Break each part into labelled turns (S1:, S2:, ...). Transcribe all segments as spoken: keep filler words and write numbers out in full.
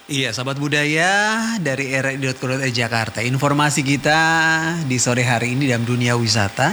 S1: Iya, sahabat budaya dari r i titik co titik i Jakarta. Informasi kita di sore hari ini dalam dunia wisata.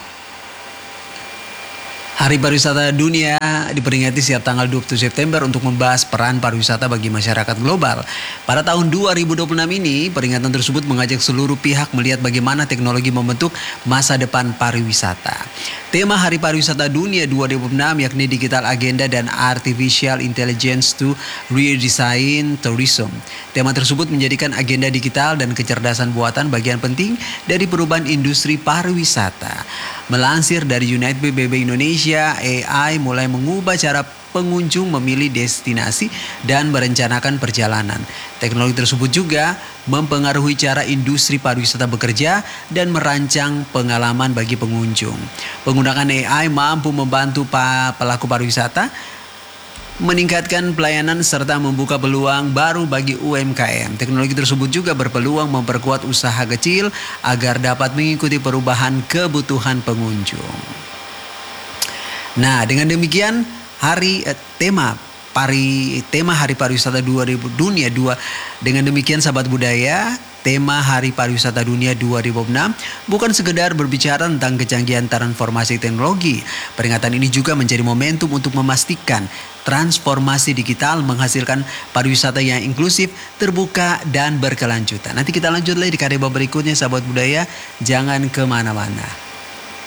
S1: Hari Pariwisata Dunia diperingati setiap tanggal dua puluh September untuk membahas peran pariwisata bagi masyarakat global. Pada tahun dua ribu dua puluh enam ini, peringatan tersebut mengajak seluruh pihak melihat bagaimana teknologi membentuk masa depan pariwisata. Tema Hari Pariwisata Dunia dua ribu dua puluh enam yakni Digital Agenda dan Artificial Intelligence to Redesign Tourism. Tema tersebut menjadikan agenda digital dan kecerdasan buatan bagian penting dari perubahan industri pariwisata. Melansir dari United B B B Indonesia, A I mulai mengubah cara pengunjung memilih destinasi dan merencanakan perjalanan. Teknologi tersebut juga mempengaruhi cara industri pariwisata bekerja dan merancang pengalaman bagi pengunjung. Penggunaan A I mampu membantu pelaku pariwisata meningkatkan pelayanan serta membuka peluang baru bagi U M K M. Teknologi tersebut juga berpeluang memperkuat usaha kecil agar dapat mengikuti perubahan kebutuhan pengunjung. Nah, dengan demikian hari eh, tema pari tema Hari Pariwisata dua ribu Dunia dua dengan demikian sahabat budaya, tema Hari Pariwisata Dunia dua ribu dua puluh enam bukan sekedar berbicara tentang kecanggihan transformasi teknologi. Peringatan ini juga menjadi momentum untuk memastikan transformasi digital menghasilkan pariwisata yang inklusif, terbuka, dan berkelanjutan. Nanti kita lanjut lagi di karya berikutnya sahabat budaya. Jangan kemana-mana.